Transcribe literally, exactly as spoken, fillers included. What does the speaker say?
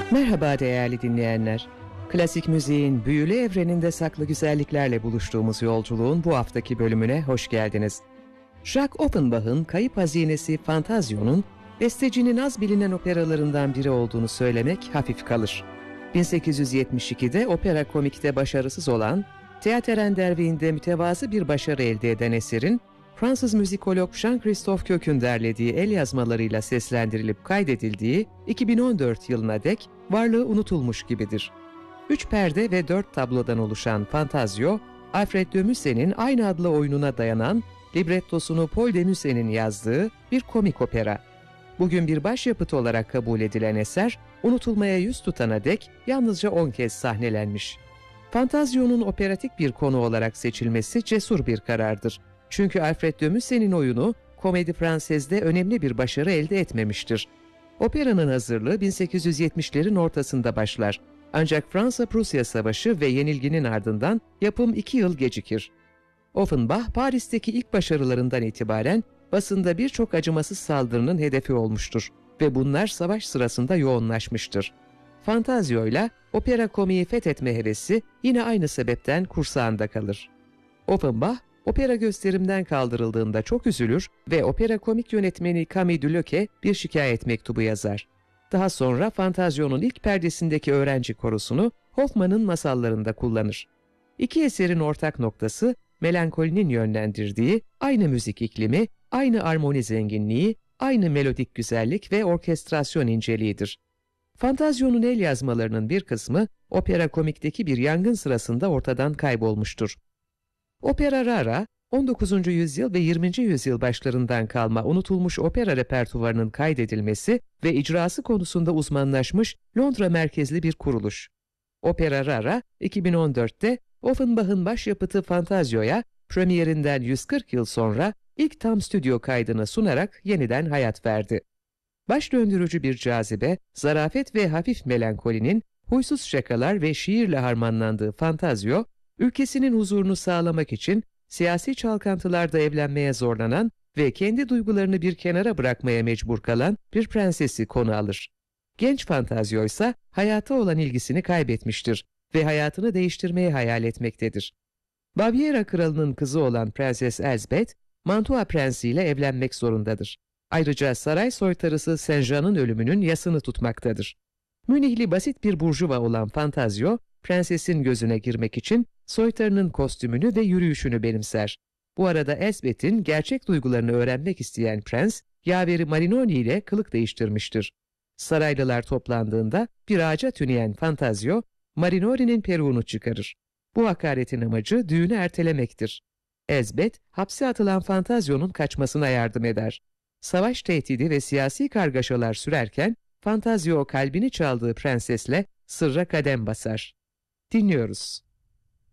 Merhaba değerli dinleyenler. Klasik müziğin büyülü evreninde saklı güzelliklerle buluştuğumuz yolculuğun bu haftaki bölümüne hoş geldiniz. Jacques Offenbach'ın Kayıp Hazinesi Fantazio'nun bestecinin az bilinen operalarından biri olduğunu söylemek hafif kalır. bin sekiz yüz yetmiş ikide opera komikte başarısız olan, Theater Enderwin'de mütevazı bir başarı elde eden eserin, Fransız müzikolog Jean-Christophe Kök'ün derlediği el yazmalarıyla seslendirilip kaydedildiği iki bin on dört yılına dek varlığı unutulmuş gibidir. Üç perde ve dört tablodan oluşan Fantazio, Alfred de Musset'in aynı adlı oyununa dayanan, librettosunu Paul de Musset'in yazdığı bir komik opera. Bugün bir başyapıt olarak kabul edilen eser, unutulmaya yüz tutana dek yalnızca on kez sahnelenmiş. Fantazio'nun operatik bir konu olarak seçilmesi cesur bir karardır. Çünkü Alfred de Musset'in oyunu, Komedi Fransez'de önemli bir başarı elde etmemiştir. Operanın hazırlığı bin sekiz yüz yetmişlerin ortasında başlar. Ancak Fransa-Prusya Savaşı ve yenilginin ardından yapım iki yıl gecikir. Offenbach, Paris'teki ilk başarılarından itibaren basında birçok acımasız saldırının hedefi olmuştur ve bunlar savaş sırasında yoğunlaşmıştır. Fantazio'yla opera komiği fethetme hevesi yine aynı sebepten kursağında kalır. Offenbach, opera gösterimden kaldırıldığında çok üzülür ve opera komik yönetmeni Camille Duleuk'e bir şikayet mektubu yazar. Daha sonra Fantazio'nun ilk perdesindeki öğrenci korosunu Hoffmann'ın masallarında kullanır. İki eserin ortak noktası, melankolinin yönlendirdiği aynı müzik iklimi, aynı armoni zenginliği, aynı melodik güzellik ve orkestrasyon inceliğidir. Fantazio'nun el yazmalarının bir kısmı opera komikteki bir yangın sırasında ortadan kaybolmuştur. Opera rara, on dokuzuncu yüzyıl ve yirminci yüzyıl başlarından kalma unutulmuş opera repertuvarının kaydedilmesi ve icrası konusunda uzmanlaşmış Londra merkezli bir kuruluş. Opera rara, iki bin on dörtte Offenbach'ın başyapıtı Fantazio'ya premierinden yüz kırk yıl sonra ilk tam stüdyo kaydını sunarak yeniden hayat verdi. Baş döndürücü bir cazibe, zarafet ve hafif melankolinin huysuz şakalar ve şiirle harmanlandığı Fantazio, ülkesinin huzurunu sağlamak için siyasi çalkantılarda evlenmeye zorlanan ve kendi duygularını bir kenara bırakmaya mecbur kalan bir prensesi konu alır. Genç Fantazio ise hayata olan ilgisini kaybetmiştir ve hayatını değiştirmeyi hayal etmektedir. Baviera kralının kızı olan Prenses Elsbeth, Mantua Prensi ile evlenmek zorundadır. Ayrıca saray soytarısı Saint-Jean'ın ölümünün yasını tutmaktadır. Münihli basit bir burjuva olan Fantazio, prensesin gözüne girmek için soytarının kostümünü ve yürüyüşünü benimser. Bu arada Elsbeth'in gerçek duygularını öğrenmek isteyen prens, yaveri Marinoni ile kılık değiştirmiştir. Saraylılar toplandığında bir ağaca tüneyen Fantazio, Marinoni'nin peruğunu çıkarır. Bu hakaretin amacı düğünü ertelemektir. Elsbeth, hapse atılan Fantazio'nun kaçmasına yardım eder. Savaş tehdidi ve siyasi kargaşalar sürerken, Fantazio kalbini çaldığı prensesle sırra kadem basar. Dinliyoruz.